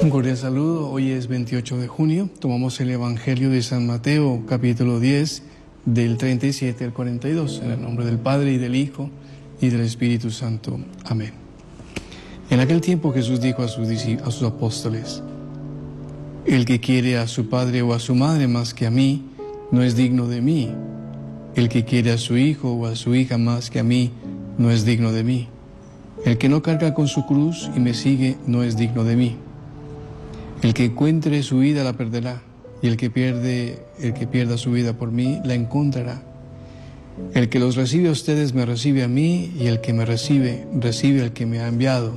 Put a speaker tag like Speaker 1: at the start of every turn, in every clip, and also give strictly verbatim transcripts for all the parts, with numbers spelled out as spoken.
Speaker 1: Un cordial saludo. Hoy es veintiocho de junio. Tomamos el Evangelio de San Mateo, capítulo diez, del treinta y siete al cuarenta y dos. En el nombre del Padre, y del Hijo, y del Espíritu Santo. Amén. En aquel tiempo Jesús dijo a sus, a sus apóstoles: el que quiere a su padre o a su madre más que a mí, no es digno de mí. El que quiere a su hijo o a su hija más que a mí, no es digno de mí. El que no carga con su cruz y me sigue, no es digno de mí. El que encuentre su vida la perderá, y el que pierde, el que pierda su vida por mí, la encontrará. El que los recibe a ustedes me recibe a mí, y el que me recibe, recibe al que me ha enviado.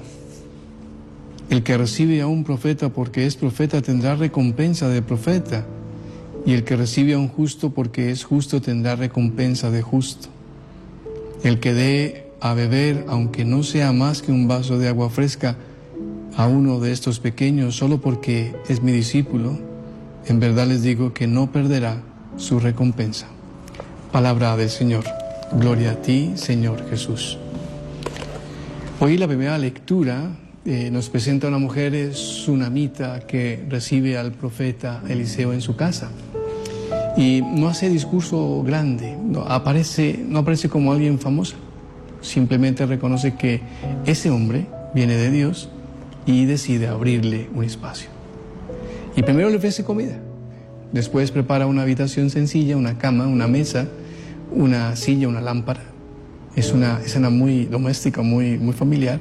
Speaker 1: El que recibe a un profeta porque es profeta tendrá recompensa de profeta, y el que recibe a un justo porque es justo tendrá recompensa de justo. El que dé a beber, aunque no sea más que un vaso de agua fresca, a uno de estos pequeños, solo porque es mi discípulo, en verdad les digo que no perderá su recompensa. Palabra del Señor. Gloria a ti, Señor Jesús. Hoy la primera lectura eh, nos presenta a una mujer sunamita que recibe al profeta Eliseo en su casa. Y no hace discurso grande, no aparece, no aparece como alguien famosa. Simplemente reconoce que ese hombre viene de Dios y decide abrirle un espacio. Y primero le ofrece comida. Después prepara una habitación sencilla, una cama, una mesa, una silla, una lámpara. Es una escena muy doméstica, muy, muy familiar.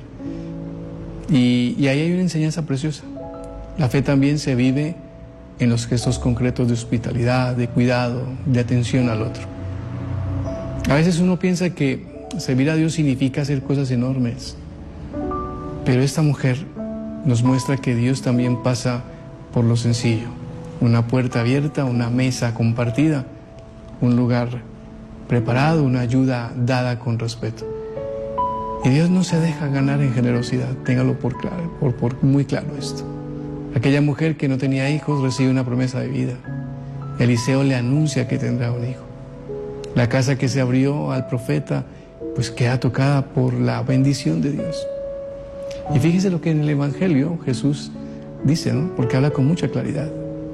Speaker 1: Y, y ahí hay una enseñanza preciosa. La fe también se vive en los gestos concretos de hospitalidad, de cuidado, de atención al otro. A veces uno piensa que servir a Dios significa hacer cosas enormes. Pero esta mujer nos muestra que Dios también pasa por lo sencillo. Una puerta abierta, una mesa compartida, un lugar preparado, una ayuda dada con respeto. Y Dios no se deja ganar en generosidad, téngalo por, claro, por, por muy claro esto. Aquella mujer que no tenía hijos recibe una promesa de vida. Eliseo le anuncia que tendrá un hijo. La casa que se abrió al profeta, pues queda tocada por la bendición de Dios. Y fíjese lo que en el Evangelio Jesús dice, ¿no? Porque habla con mucha claridad.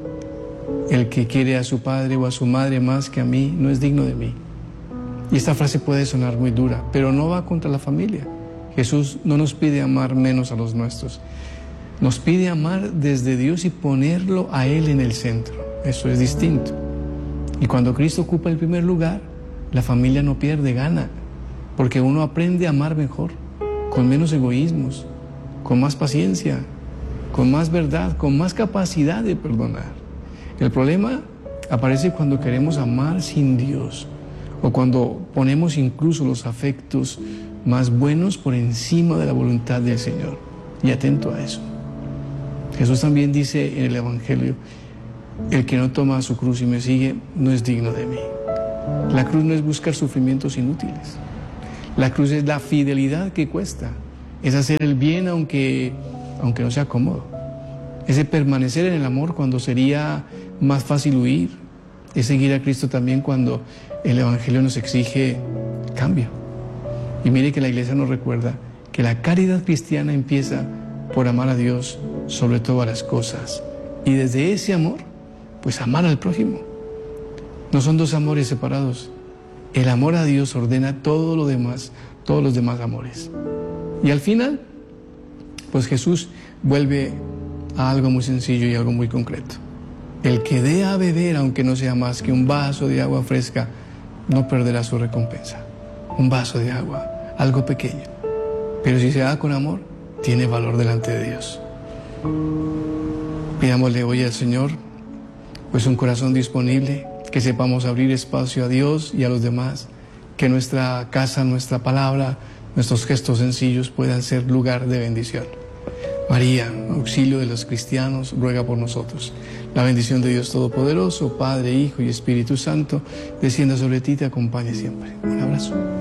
Speaker 1: El que quiere a su padre o a su madre más que a mí, no es digno de mí. Y esta frase puede sonar muy dura, pero no va contra la familia. Jesús no nos pide amar menos a los nuestros. Nos pide amar desde Dios y ponerlo a Él en el centro. Eso es distinto. Y cuando Cristo ocupa el primer lugar, la familia no pierde, gana. Porque uno aprende a amar mejor, con menos egoísmos, con más paciencia, con más verdad, con más capacidad de perdonar. El problema aparece cuando queremos amar sin Dios, o cuando ponemos incluso los afectos más buenos por encima de la voluntad del Señor. Y atento a eso. Jesús también dice en el Evangelio: el que no toma su cruz y me sigue no es digno de mí. La cruz no es buscar sufrimientos inútiles. La cruz es la fidelidad que cuesta. Es hacer el bien aunque, aunque no sea cómodo. Es de permanecer en el amor cuando sería más fácil huir. Es seguir a Cristo también cuando el Evangelio nos exige cambio. Y mire que la Iglesia nos recuerda que la caridad cristiana empieza por amar a Dios sobre todas las cosas. Y desde ese amor, pues amar al prójimo. No son dos amores separados. El amor a Dios ordena todo lo demás, todos los demás amores. Y al final, pues Jesús vuelve a algo muy sencillo y algo muy concreto. El que dé a beber, aunque no sea más que un vaso de agua fresca, no perderá su recompensa. Un vaso de agua, algo pequeño. Pero si se da con amor, tiene valor delante de Dios. Pidámosle hoy al Señor, pues un corazón disponible, que sepamos abrir espacio a Dios y a los demás, que nuestra casa, nuestra palabra, nuestros gestos sencillos puedan ser lugar de bendición. María, auxilio de los cristianos, ruega por nosotros. La bendición de Dios Todopoderoso, Padre, Hijo y Espíritu Santo, descienda sobre ti y te acompañe siempre. Un abrazo.